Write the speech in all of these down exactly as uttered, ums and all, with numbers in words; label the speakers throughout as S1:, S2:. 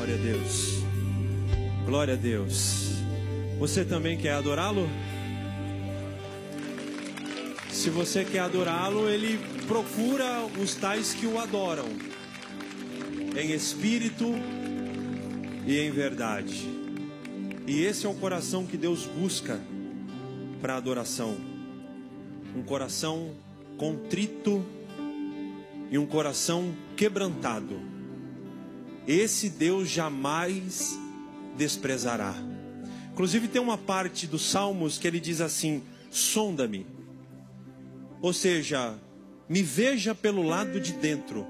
S1: Glória a Deus. Glória a Deus. Você também quer adorá-lo? Se você quer adorá-lo, ele procura os tais que o adoram, em espírito e em verdade. E esse é o coração que Deus busca para adoração. Um coração contrito e um coração quebrantado. Esse Deus jamais desprezará. Inclusive tem uma parte dos Salmos que ele diz assim: sonda-me. Ou seja, me veja pelo lado de dentro.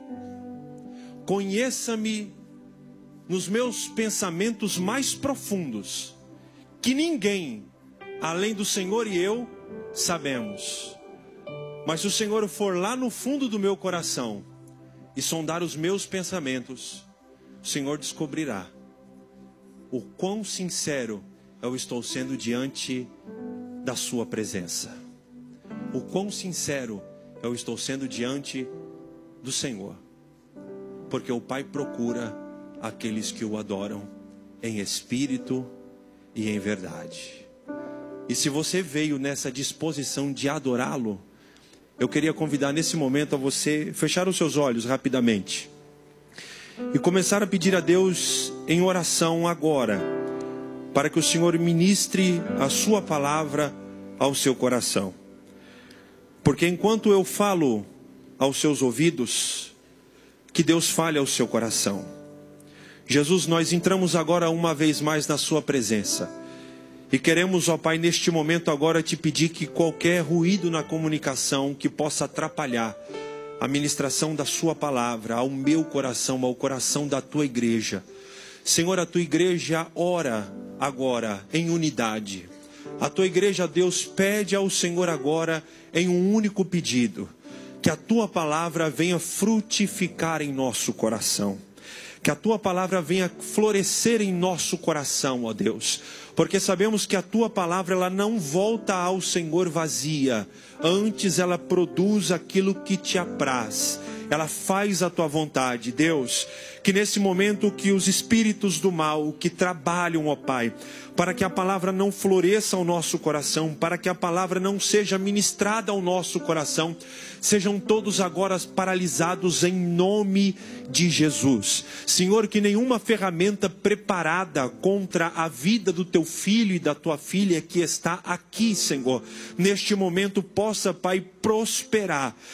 S1: Conheça-me nos meus pensamentos mais profundos, que ninguém, além do Senhor e eu, sabemos. Mas se o Senhor for lá no fundo do meu coração e sondar os meus pensamentos, o Senhor descobrirá o quão sincero eu estou sendo diante da sua presença. O quão sincero eu estou sendo diante do Senhor. Porque o Pai procura aqueles que o adoram em espírito e em verdade. E se você veio nessa disposição de adorá-lo, eu queria convidar nesse momento a você fechar os seus olhos rapidamente e começar a pedir a Deus em oração agora, para que o Senhor ministre a sua palavra ao seu coração. Porque enquanto eu falo aos seus ouvidos, que Deus fale ao seu coração. Jesus, nós entramos agora uma vez mais na sua presença. E queremos, ó Pai, neste momento agora te pedir que qualquer ruído na comunicação que possa atrapalhar a ministração da sua palavra ao meu coração, ao coração da tua igreja. Senhor, a tua igreja ora agora em unidade. A tua igreja, Deus, pede ao Senhor agora em um único pedido: que a tua palavra venha frutificar em nosso coração. Que a tua palavra venha florescer em nosso coração, ó Deus. Porque sabemos que a tua palavra, ela não volta ao Senhor vazia. Antes ela produz aquilo que te apraz. Ela faz a tua vontade, Deus. Que nesse momento que os espíritos do mal que trabalham, ó Pai, para que a palavra não floresça ao nosso coração, para que a palavra não seja ministrada ao nosso coração, sejam todos agora paralisados em nome de Jesus. Senhor, que nenhuma ferramenta preparada contra a vida do teu filho e da tua filha que está aqui, Senhor, neste momento possa, Pai, prosperar.